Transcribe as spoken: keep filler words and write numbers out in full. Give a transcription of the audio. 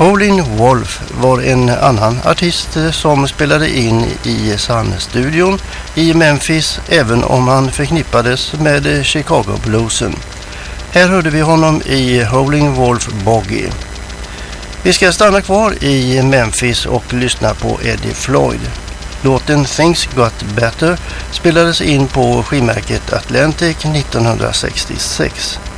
Howlin' Wolf var en annan artist som spelade in i Sun-studion i Memphis, även om han förknippades med Chicago bluesen. Här hörde vi honom i Howlin' Wolf Boggy. Vi ska stanna kvar i Memphis och lyssna på Eddie Floyd. Låten Things Got Better spelades in på skivmärket Atlantic nittonhundrasextiosex.